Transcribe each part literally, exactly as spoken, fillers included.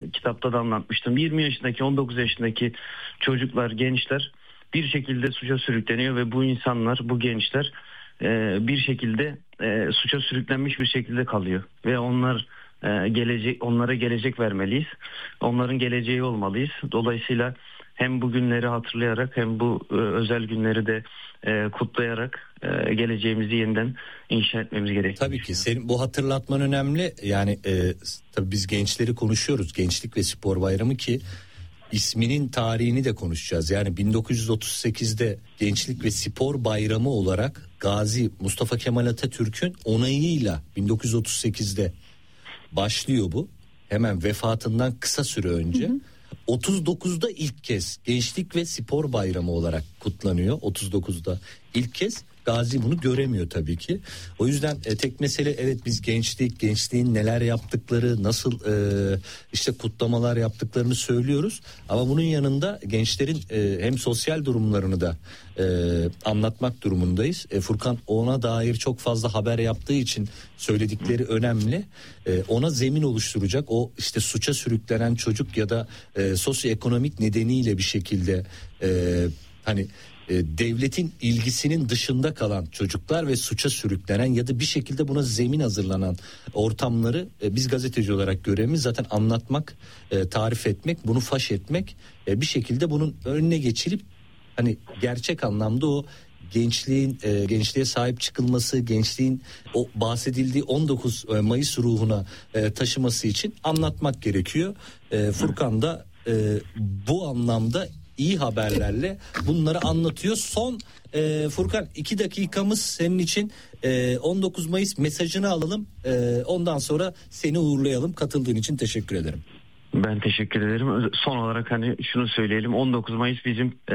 kitapta da anlatmıştım. yirmi yaşındaki, on dokuz yaşındaki çocuklar, gençler bir şekilde suça sürükleniyor ve bu insanlar, bu gençler e, bir şekilde e, suça sürüklenmiş bir şekilde kalıyor ve onlar e, gelecek, onlara gelecek vermeliyiz. Onların geleceği olmalıyız. Dolayısıyla hem bu günleri hatırlayarak hem bu e, özel günleri de e, kutlayarak e, geleceğimizi yeniden inşa etmemiz gerekiyor. Tabii ki senin bu hatırlatman önemli. Yani e, tabii biz gençleri konuşuyoruz. Gençlik ve Spor Bayramı ki isminin tarihini de konuşacağız. Yani bin dokuz yüz otuz sekizde Gençlik ve Spor Bayramı olarak Gazi Mustafa Kemal Atatürk'ün onayıyla bin dokuz yüz otuz sekizde başlıyor bu. Hemen vefatından kısa süre önce. Hı hı. otuz dokuzda ilk kez Gençlik ve Spor Bayramı olarak kutlanıyor. otuz dokuzda ilk kez. Gazi bunu göremiyor tabii ki. O yüzden e, tek mesele evet biz gençlik, gençliğin neler yaptıkları, nasıl e, işte kutlamalar yaptıklarını söylüyoruz. Ama bunun yanında gençlerin e, hem sosyal durumlarını da e, anlatmak durumundayız. E, Furkan ona dair çok fazla haber yaptığı için söyledikleri önemli. E, ona zemin oluşturacak o işte suça sürüklenen çocuk ya da e, sosyoekonomik nedeniyle bir şekilde e, hani devletin ilgisinin dışında kalan çocuklar ve suça sürüklenen ya da bir şekilde buna zemin hazırlanan ortamları biz gazeteci olarak görevimiz zaten anlatmak, tarif etmek, bunu faş etmek, bir şekilde bunun önüne geçilip hani gerçek anlamda o gençliğin gençliğe sahip çıkılması, gençliğin o bahsedildiği on dokuz Mayıs ruhuna taşıması için anlatmak gerekiyor. Furkan da bu anlamda iyi haberlerle bunları anlatıyor. Son e, Furkan iki dakikamız senin için e, on dokuz Mayıs mesajını alalım. E, ondan sonra seni uğurlayalım. Katıldığın için teşekkür ederim. Ben teşekkür ederim. Son olarak hani şunu söyleyelim. on dokuz Mayıs bizim e,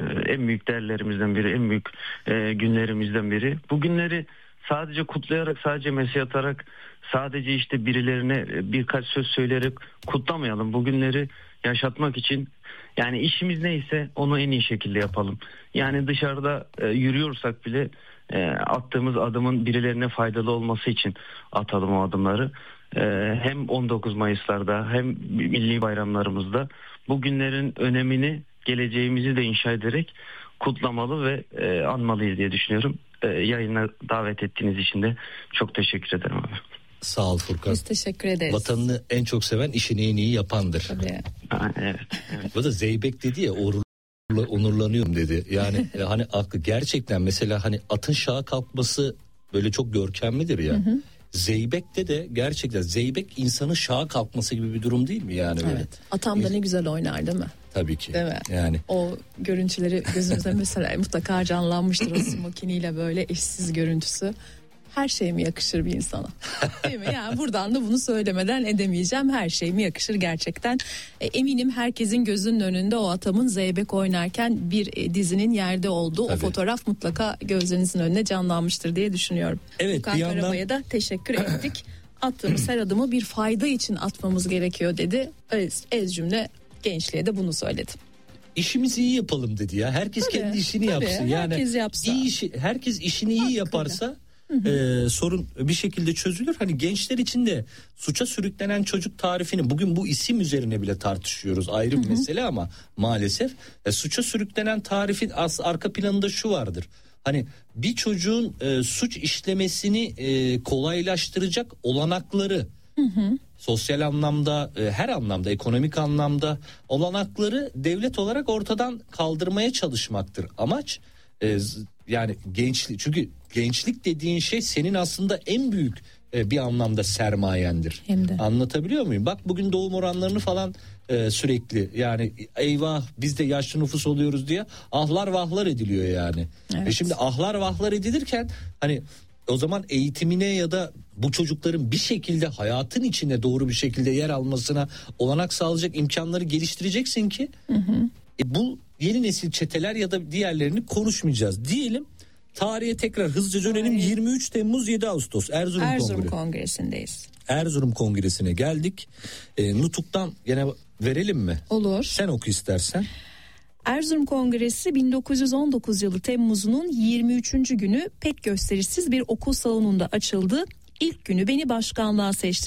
en büyük değerlerimizden biri, en büyük e, günlerimizden biri. Bu günleri sadece kutlayarak, sadece mesaj atarak, sadece işte birilerine birkaç söz söyleyerek kutlamayalım. Bu günleri yaşatmak için yani işimiz neyse onu en iyi şekilde yapalım. Yani dışarıda e, yürüyorsak bile e, attığımız adımın birilerine faydalı olması için atalım o adımları. E, hem on dokuz Mayıs'larda hem milli bayramlarımızda bu günlerin önemini, geleceğimizi de inşa ederek kutlamalı ve e, anmalıyız diye düşünüyorum. E, yayına davet ettiğiniz için de çok teşekkür ederim abi. Sağ ol Furkan. Biz teşekkür ederiz. Vatanını en çok seven işini en iyi yapandır. Tabii. Ha, evet, evet. Bu da Zeybek dedi ya, onurlanıyorum dedi. Yani hani aklı gerçekten mesela hani atın şaha kalkması böyle çok görkemlidir ya. Hı hı. Zeybek'te de gerçekten Zeybek insanın şaha kalkması gibi bir durum değil mi yani? Böyle? Evet. Atam da ne güzel oynar değil mi? Tabii ki. Değil mi? Yani. O görüntüleri gözümüze mesela mutlaka canlanmıştır o smokiniyle böyle eşsiz görüntüsü. Her şey mi yakışır bir insana? Değil mi? Yani buradan da bunu söylemeden edemeyeceğim. Her şey mi yakışır gerçekten? E, eminim herkesin gözünün önünde o atamın Zeybek oynarken bir e, dizinin yerde olduğu Tabii. o fotoğraf mutlaka gözlerinizin önüne canlanmıştır diye düşünüyorum. Evet, Furkan yandan... Karabağ'a da teşekkür ettik. Attığımız her adımı bir fayda için atmamız gerekiyor dedi. Ez, ez cümle gençliğe de bunu söyledi. İşimizi iyi yapalım dedi ya. Herkes tabii, kendi işini tabii, yapsın. Yani herkes yapsa. Iyi işi, herkes işini iyi Hakkında. yaparsa Hı hı. Ee, sorun bir şekilde çözülür. Hani gençler için de suça sürüklenen çocuk tarifini bugün bu isim üzerine bile tartışıyoruz. Ayrı bir hı hı. mesele ama maalesef e, suça sürüklenen tarifin as, arka planında şu vardır. Hani bir çocuğun e, suç işlemesini e, kolaylaştıracak olanakları hı hı. sosyal anlamda, e, her anlamda, ekonomik anlamda olanakları devlet olarak ortadan kaldırmaya çalışmaktır. Amaç e, yani gençlik, çünkü gençlik dediğin şey senin aslında en büyük e, bir anlamda sermayendir. Hem de. Anlatabiliyor muyum? Bak bugün doğum oranlarını falan e, sürekli yani eyvah biz de yaşlı nüfus oluyoruz diye ahlar vahlar ediliyor yani. Evet. E şimdi ahlar vahlar edilirken hani o zaman eğitimine ya da bu çocukların bir şekilde hayatın içinde doğru bir şekilde yer almasına olanak sağlayacak imkanları geliştireceksin ki hı hı. E, bu yeni nesil çeteler ya da diğerlerini konuşmayacağız diyelim. Tarihe tekrar hızlıca dönelim. yirmi üç Temmuz yedi Ağustos Erzurum, Erzurum Kongre. Kongresindeyiz. Erzurum Kongresi'ne geldik. E, Nutuk'tan gene verelim mi? Olur. Sen oku istersen. Erzurum Kongresi bin dokuz yüz on dokuz yılı Temmuz'unun yirmi üçüncü günü pek gösterişsiz bir okul salonunda açıldı. İlk günü beni başkanlığa seçtiler.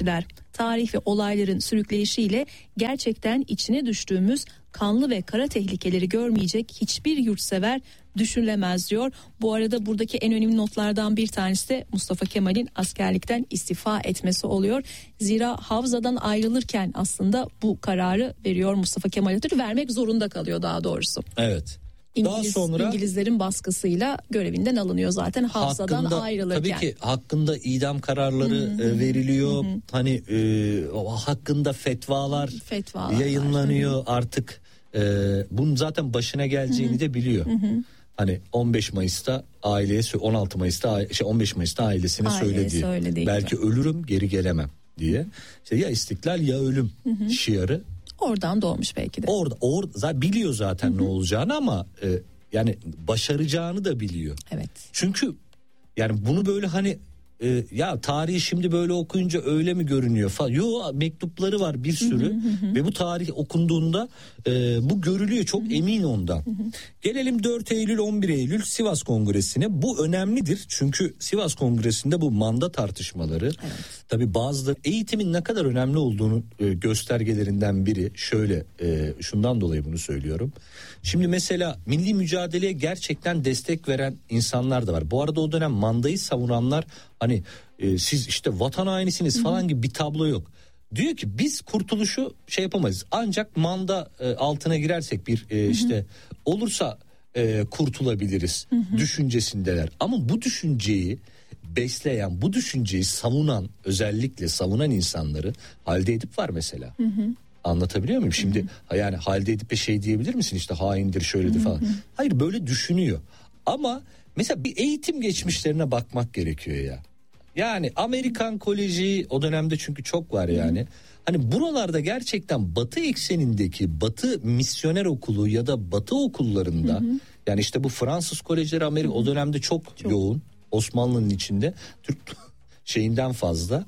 tarih ve olayların sürükleyişiyle gerçekten içine düştüğümüz kanlı ve kara tehlikeleri görmeyecek hiçbir yurtsever düşünülemez diyor. Bu arada buradaki en önemli notlardan bir tanesi de Mustafa Kemal'in askerlikten istifa etmesi oluyor. Zira Havza'dan ayrılırken aslında bu kararı veriyor Mustafa Kemal Atatürk, vermek zorunda kalıyor daha doğrusu. Evet. İngiliz, Daha sonra İngilizlerin baskısıyla görevinden alınıyor zaten Havza'dan hakkında, ayrılırken. Tabii ki hakkında idam kararları hı-hı, veriliyor. Hı-hı. Hani e, hakkında fetvalar, fetvalar yayınlanıyor var. Artık e, bunun zaten başına geleceğini hı-hı, de biliyor. Hı-hı. Hani on beş Mayıs'ta aileye, on altı Mayıs'ta şey on beş Mayıs'ta ailesine Aileye söylediği. Söyledi belki gibi. Ölürüm geri gelemem diye. İşte ya istiklal ya ölüm hı-hı, şiarı. Oradan doğmuş belki de. Orada orada biliyor zaten hı hı, ne olacağını ama e, yani başaracağını da biliyor. Evet. Çünkü yani bunu böyle hani e, ya tarihi şimdi böyle okuyunca öyle mi görünüyor falan. Yo, mektupları var bir sürü hı hı hı. Ve bu tarih okunduğunda e, bu görülüyor, çok hı hı, emin ondan. Hı hı. Gelelim dört Eylül on bir Eylül Sivas Kongresi'ne. Bu önemlidir çünkü Sivas Kongresi'nde bu manda tartışmaları, evet, tabii bazıları eğitimin ne kadar önemli olduğunu e, göstergelerinden biri. Şöyle e, şundan dolayı bunu söylüyorum. Şimdi mesela milli mücadeleye gerçekten destek veren insanlar da var. Bu arada o dönem mandayı savunanlar hani e, siz işte vatan hainisiniz hı-hı, falan gibi bir tablo yok. Diyor ki biz kurtuluşu şey yapamayız. Ancak manda e, altına girersek bir e, işte olursa e, kurtulabiliriz hı hı, düşüncesindeler. Ama bu düşünceyi besleyen, bu düşünceyi savunan, özellikle savunan insanları Halide Edip var mesela. Hı hı. Anlatabiliyor muyum? Şimdi hı hı, yani Halide Edip'e şey diyebilir misin işte haindir şöyledir hı hı, falan. Hayır, böyle düşünüyor. Ama mesela bir eğitim geçmişlerine bakmak gerekiyor ya. Yani Amerikan Koleji o dönemde çünkü çok var yani. Hı hı. Hani buralarda gerçekten Batı eksenindeki Batı misyoner okulu ya da Batı okullarında hı hı, yani işte bu Fransız kolejleri Amerika hı hı, o dönemde çok, çok yoğun. Osmanlı'nın içinde Türk şeyinden fazla.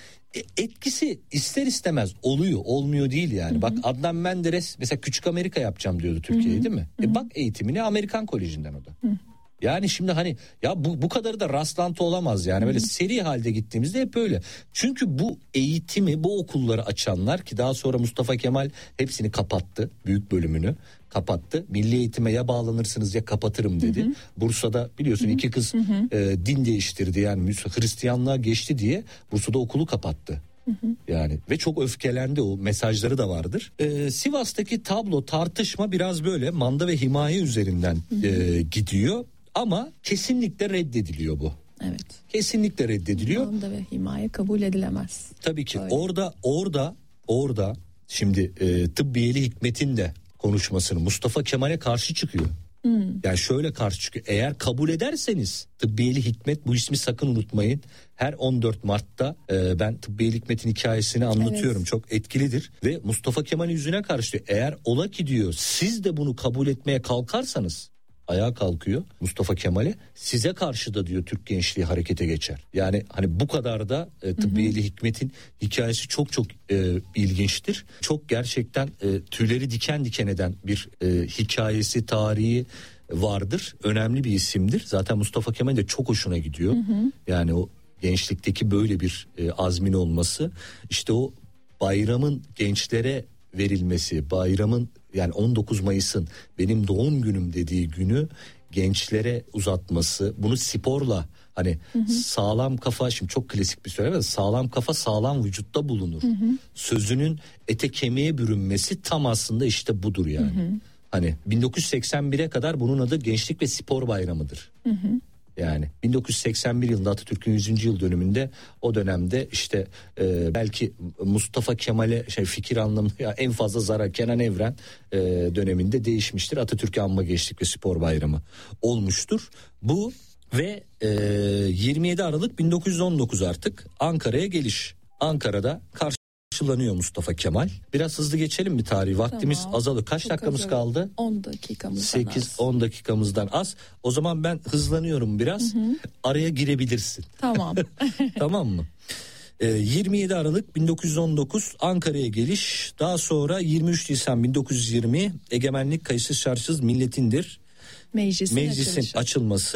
E, etkisi ister istemez oluyor, olmuyor değil yani. Hı hı. Bak Adnan Menderes mesela Küçük Amerika yapacağım diyordu Türkiye'ye, değil mi? Hı hı. E bak eğitimini Amerikan Koleji'nden o da. Hı hı. Yani şimdi hani ya bu bu kadarı da rastlantı olamaz yani. Böyle seri halde gittiğimizde hep öyle. Çünkü bu eğitimi, bu okulları açanlar ki daha sonra Mustafa Kemal hepsini kapattı, büyük bölümünü kapattı. Milli eğitime ya bağlanırsınız ya kapatırım dedi. Hı hı. Bursa'da biliyorsun hı hı, iki kız hı hı, e, din değiştirdi yani Hristiyanlığa geçti diye Bursa'da okulu kapattı. Hı hı. Yani ve çok öfkelendi, o mesajları da vardır. Ee, Sivas'taki tablo, tartışma biraz böyle manda ve himaye üzerinden hı hı, e, gidiyor. Ama kesinlikle reddediliyor bu. Evet. Kesinlikle reddediliyor. Manda ve himaye kabul edilemez. Tabii ki öyle. orada orada orada şimdi e, Tıbbiyeli Hikmet'in de konuşmasını Mustafa Kemal'e karşı çıkıyor. Hmm. Yani şöyle karşı çıkıyor. Eğer kabul ederseniz Tıbbiyeli Hikmet, bu ismi sakın unutmayın. Her on dört Mart'ta e, ben Tıbbiyeli Hikmet'in hikayesini anlatıyorum. Evet. Çok etkilidir ve Mustafa Kemal'in yüzüne karşı diyor. Eğer ola ki diyor siz de bunu kabul etmeye kalkarsanız, ayağa kalkıyor Mustafa Kemal'e, size karşı da diyor Türk gençliği harekete geçer. Yani hani bu kadar da e, Tıbbiyeli Hikmet'in hikayesi çok çok e, ilginçtir. Çok gerçekten e, tüyleri diken diken eden bir e, hikayesi, tarihi vardır. Önemli bir isimdir. Zaten Mustafa Kemal de çok hoşuna gidiyor. Hı hı. Yani o gençlikteki böyle bir e, azmin olması, işte o bayramın gençlere verilmesi, bayramın yani on dokuz Mayıs'ın benim doğum günüm dediği günü gençlere uzatması, bunu sporla hani hı hı, sağlam kafa, şimdi çok klasik bir söylem, sağlam kafa sağlam vücutta bulunur. Hı hı. Sözünün ete kemiğe bürünmesi tam aslında işte budur yani. Hı hı. Hani bin dokuz yüz seksen bire kadar bunun adı Gençlik ve Spor Bayramı'dır. Hı hı. Yani bin dokuz yüz seksen bir yılında Atatürk'ün yüzüncü yıl dönümünde, o dönemde işte e, belki Mustafa Kemal'e şey fikir anlamında en fazla zarar Kenan Evren e, döneminde değişmiştir. Atatürk'e anma Gençlik ve Spor Bayramı olmuştur. Bu ve e, yirmi yedi Aralık bin dokuz yüz on dokuz artık Ankara'ya geliş. Ankara'da karşılanıyor Mustafa Kemal. Biraz hızlı geçelim mi tarihi? Vaktimiz tamam, azalıyor. Kaç Çok dakikamız azalıyor. kaldı? on dakikamızdan sekiz on dakikamızdan az. O zaman ben hızlanıyorum biraz. Hı hı. Araya girebilirsin. Tamam. Tamam mı? Ee, yirmi yedi Aralık bin dokuz yüz on dokuz Ankara'ya geliş. Daha sonra yirmi üç Nisan bin dokuz yüz yirmi egemenlik kayıtsız şartsız milletindir. Meclisin, Meclisin açılışı. açılması.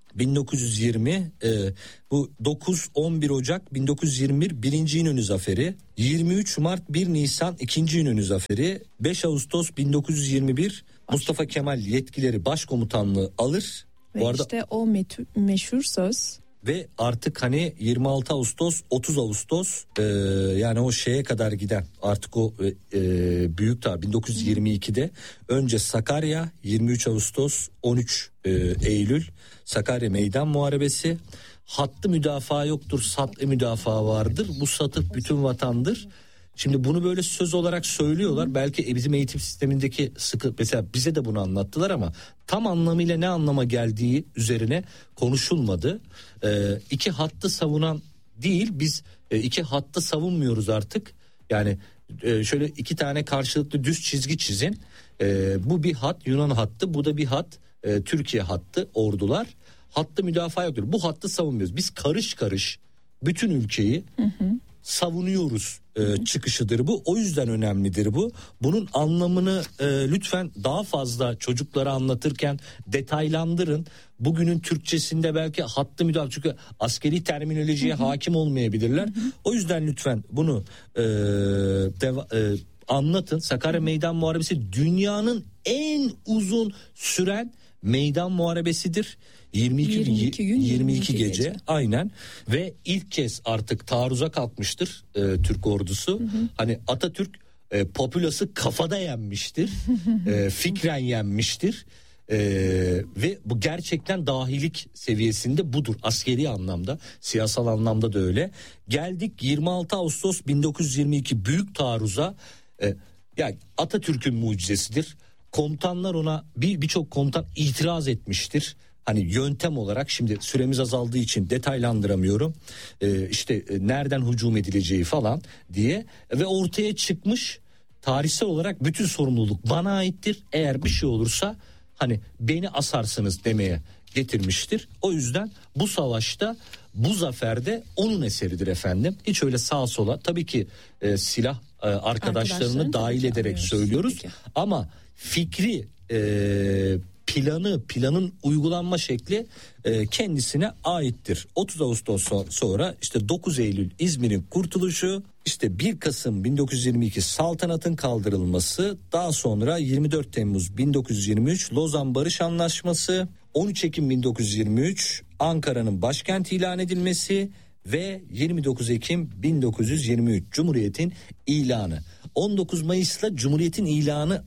bin dokuz yüz yirmi e, bu dokuz on bir Ocak bin dokuz yüz yirmi bir birinci İnönü Zaferi, yirmi üç Mart bir Nisan ikinci İnönü Zaferi, beş Ağustos bin dokuz yüz yirmi bir Mustafa Kemal yetkileri başkomutanlığı alır. Ve Bu arada işte o metu, meşhur söz. Ve artık hani yirmi altı Ağustos otuz Ağustos e, yani o şeye kadar giden artık o e, büyük tarih bin dokuz yüz yirmi ikide önce Sakarya, yirmi üç Ağustos on üç e, Eylül Sakarya Meydan Muharebesi. Hattı müdafaa yoktur, satı müdafaa vardır. Bu satı bütün vatandır. Şimdi bunu böyle söz olarak söylüyorlar. Belki bizim eğitim sistemindeki sıkı, mesela bize de bunu anlattılar ama tam anlamıyla ne anlama geldiği üzerine konuşulmadı. Ee, iki hattı savunan değil, biz e, iki hattı savunmuyoruz artık. Yani e, şöyle iki tane karşılıklı düz çizgi çizin. E, bu bir hat, Yunan hattı, bu da bir hat, e, Türkiye hattı, ordular. Hattı müdafaa yoktur. Bu hattı savunmuyoruz. Biz karış karış bütün ülkeyi hı hı. savunuyoruz e, çıkışıdır bu. O yüzden önemlidir bu. Bunun anlamını e, lütfen daha fazla çocuklara anlatırken detaylandırın. Bugünün Türkçesinde belki hattı müdafaa, çünkü askeri terminolojiye hı hı. hakim olmayabilirler. Hı hı. O yüzden lütfen bunu e, deva, e, anlatın. Sakarya Meydan Muharebesi dünyanın en uzun süren meydan muharebesidir. yirmi iki, yirmi iki gün, yirmi iki gece, gece aynen, ve ilk kez artık taarruza kalkmıştır e, Türk ordusu. Hı hı. Hani Atatürk e, popülası kafada yenmiştir. e, fikren yenmiştir. E, ve bu gerçekten dahilik seviyesinde budur, askeri anlamda, siyasal anlamda da öyle. Geldik yirmi altı Ağustos bin dokuz yüz yirmi iki büyük taarruza. E, yani Atatürk'ün mucizesidir. Komutanlar ona bir birçok komutan itiraz etmiştir. Hani yöntem olarak, şimdi süremiz azaldığı için detaylandıramıyorum. Ee, işte e, nereden hücum edileceği falan diye, ve ortaya çıkmış tarihsel olarak bütün sorumluluk bana aittir. Eğer bir şey olursa hani beni asarsınız demeye getirmiştir. O yüzden bu savaşta, bu zaferde onun eseridir efendim. Hiç öyle sağa sola tabii ki e, silah e, arkadaşlarını dahil ederek söylüyoruz. Peki. Ama fikri e, planı, planın uygulanma şekli e, kendisine aittir. otuz Ağustos sonra işte dokuz Eylül İzmir'in kurtuluşu, işte bir Kasım bin dokuz yüz yirmi iki saltanatın kaldırılması, daha sonra yirmi dört Temmuz bin dokuz yüz yirmi üç Lozan Barış Anlaşması, on üç Ekim bin dokuz yüz yirmi üç Ankara'nın başkenti ilan edilmesi ve yirmi dokuz Ekim bin dokuz yüz yirmi üç Cumhuriyet'in ilanı. on dokuz Mayıs'la Cumhuriyet'in ilanı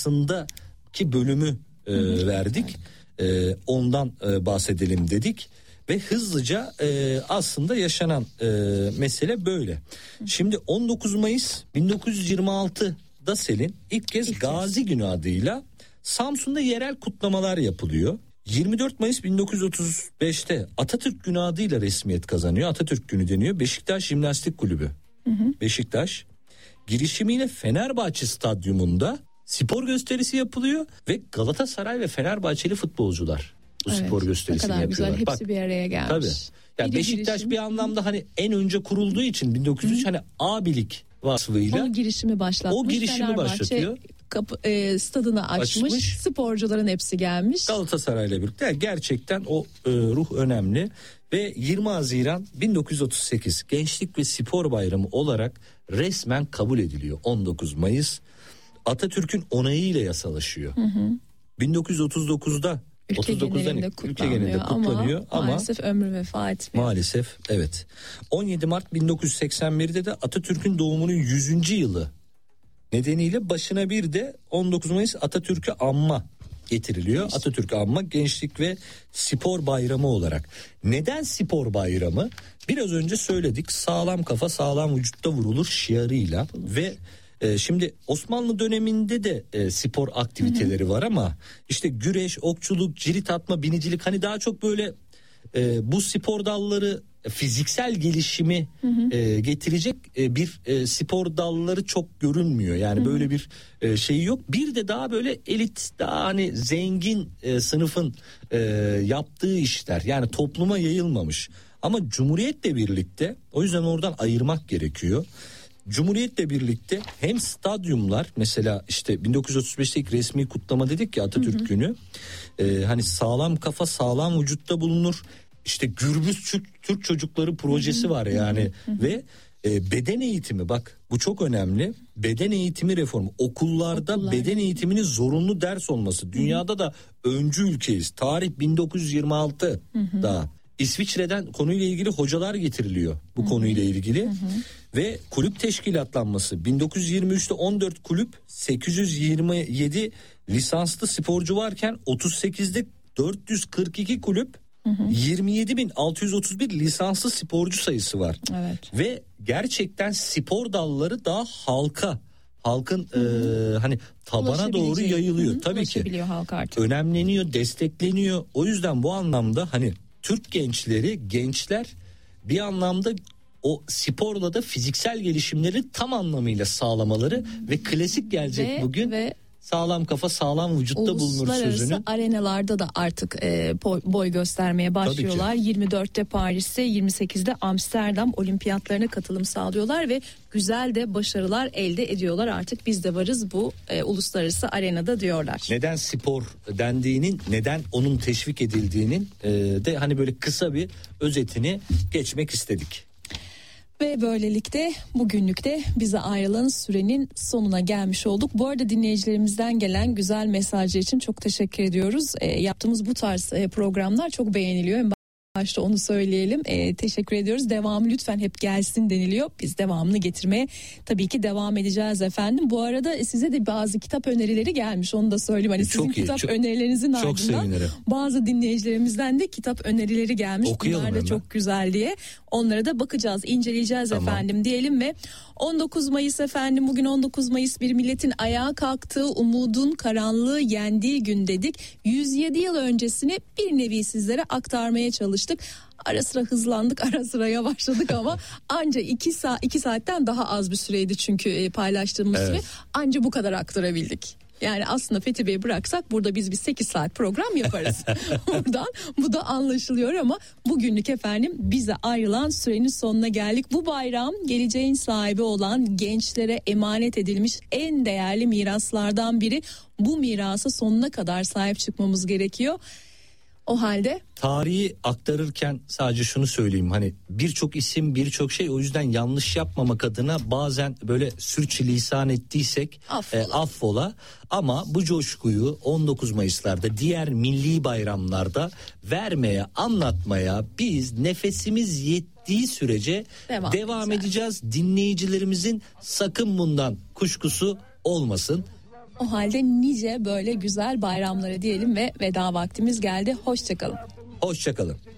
arasındaki bölümü e, verdik. E, ondan e, bahsedelim dedik ve hızlıca e, aslında yaşanan e, mesele böyle. Şimdi on dokuz Mayıs bin dokuz yüz yirmi altıda Selin ilk kez ilk Gazi kez. Günü adıyla Samsun'da yerel kutlamalar yapılıyor. yirmi dört Mayıs bin dokuz yüz otuz beşte Atatürk Günü adıyla resmiyet kazanıyor. Atatürk Günü deniyor. Beşiktaş Jimnastik Kulübü. Hı hı. Beşiktaş girişimiyle Fenerbahçe Stadyumunda spor gösterisi yapılıyor ve Galatasaray ve Fenerbahçeli futbolcular bu evet, spor gösterisini yapıyorlar. Güzel, hepsi Bak, bir araya gelmiş. Tabii. Yani Beşiktaş girişim. Bir anlamda hani en önce kurulduğu için bin dokuz yüz üç Hı. hani abilik vasfıyla o girişimi başlatmış. O girişimi başlatıyor. Kapı, e, stadını açmış, açmış, sporcuların hepsi gelmiş. Galatasaray'la birlikte yani gerçekten o e, ruh önemli ve yirmi Haziran bin dokuz yüz otuz sekiz Gençlik ve Spor Bayramı olarak resmen kabul ediliyor. on dokuz Mayıs Atatürk'ün onayıyla yasalaşıyor. Hı hı. bin dokuz yüz otuz dokuzda ülke otuz dokuzda genelinde kutlanıyor, ülke genelinde kutlanıyor ama, ama maalesef ömrü vefa etmiyor. Maalesef evet. on yedi Mart bin dokuz yüz seksen birde de Atatürk'ün doğumunun yüzüncü yılı nedeniyle başına bir de on dokuz Mayıs Atatürk'ü anma getiriliyor. Evet. Atatürk'ü anma Gençlik ve Spor Bayramı olarak. Neden spor bayramı? Biraz önce söyledik. Sağlam kafa sağlam vücutta vurulur şiarıyla ve e, şimdi Osmanlı döneminde de e, spor aktiviteleri hı hı. var ama işte güreş, okçuluk, cirit atma, binicilik, hani daha çok böyle e, bu spor dalları fiziksel gelişimi hı hı. E, getirecek e, bir e, spor dalları çok görünmüyor. Yani hı hı. böyle bir e, şeyi yok. Bir de daha böyle elit, daha hani zengin e, sınıfın e, yaptığı işler. Yani topluma yayılmamış. Ama Cumhuriyet'le birlikte, o yüzden oradan ayırmak gerekiyor. Cumhuriyetle birlikte hem stadyumlar, mesela işte bin dokuz yüz otuz beşte ilk resmi kutlama dedik ya Atatürk hı hı. günü. Ee, hani sağlam kafa sağlam vücutta bulunur. İşte Gürbüz Türk Çocukları projesi var yani hı hı. ve e, beden eğitimi, bak bu çok önemli. Beden eğitimi reformu, okullarda Okullar. beden eğitiminin zorunlu ders olması. Dünyada hı hı. da öncü ülkeyiz. Tarih bin dokuz yüz yirmi altı hı hı. da İsviçre'den konuyla ilgili hocalar getiriliyor bu hı hı. konuyla ilgili. Hı hı. Ve kulüp teşkilatlanması, bin dokuz yüz yirmi üçte on dört kulüp, sekiz yüz yirmi yedi lisanslı sporcu varken otuz sekizde dört yüz kırk iki kulüp, hı hı. yirmi yedi bin altı yüz otuz bir lisanslı sporcu sayısı var. Evet. Ve gerçekten spor dalları daha halka, halkın e, hani tabana doğru yayılıyor. Hı hı. Tabii ki önemleniyor, destekleniyor. O yüzden bu anlamda hani Türk gençleri, gençler bir anlamda o sporla da fiziksel gelişimleri tam anlamıyla sağlamaları hmm. ve klasik gelecek ve, bugün ve sağlam kafa sağlam vücutta bulunur sözünü. Uluslararası arenalarda da artık e, boy göstermeye başlıyorlar. yirmi dörtte Paris'te, yirmi sekizde Amsterdam olimpiyatlarına katılım sağlıyorlar ve güzel de başarılar elde ediyorlar. Artık biz de varız bu e, uluslararası arenada diyorlar. Neden spor dendiğinin, neden onun teşvik edildiğinin e, de hani böyle kısa bir özetini geçmek istedik. Ve böylelikle bugünlük de bize ayrılan sürenin sonuna gelmiş olduk. Bu arada dinleyicilerimizden gelen güzel mesajlar için çok teşekkür ediyoruz. E, yaptığımız bu tarz e, programlar çok beğeniliyor. En başta onu söyleyelim. E, teşekkür ediyoruz. Devamı lütfen hep gelsin deniliyor. Biz devamını getirmeye tabii ki devam edeceğiz efendim. Bu arada size de bazı kitap önerileri gelmiş. Onu da söyleyeyim. Hani sizin iyi, kitap çok, önerilerinizin çok ardından sevinirim. Bazı dinleyicilerimizden de kitap önerileri gelmiş. Okuyalım Bunlar da hemen. Çok güzel diye. Onlara da bakacağız, inceleyeceğiz tamam. efendim diyelim ve on dokuz Mayıs efendim, bugün on dokuz Mayıs bir milletin ayağa kalktığı, umudun karanlığı yendiği gün dedik. yüz yedi yıl öncesini bir nevi sizlere aktarmaya çalıştık. Ara sıra hızlandık, ara sıra yavaşladık ama anca iki saat iki saatten daha az bir süreydi çünkü paylaştığımız evet. süre. Anca bu kadar aktarabildik. Yani aslında Fethi Bey'i bıraksak burada biz bir sekiz saat program yaparız. Buradan bu da anlaşılıyor ama bugünlük efendim bize ayrılan sürenin sonuna geldik. Bu bayram geleceğin sahibi olan gençlere emanet edilmiş en değerli miraslardan biri. Bu mirasa sonuna kadar sahip çıkmamız gerekiyor. O halde tarihi aktarırken sadece şunu söyleyeyim, hani birçok isim, birçok şey, o yüzden yanlış yapmamak adına bazen böyle sürçülisan ettiysek affola. E, affola ama bu coşkuyu on dokuz Mayıs'larda, diğer milli bayramlarda vermeye, anlatmaya biz nefesimiz yettiği sürece devam, devam edeceğiz. Dinleyicilerimizin sakın bundan kuşkusu olmasın. O halde nice böyle güzel bayramlara diyelim ve veda vaktimiz geldi. Hoşçakalın. Hoşçakalın.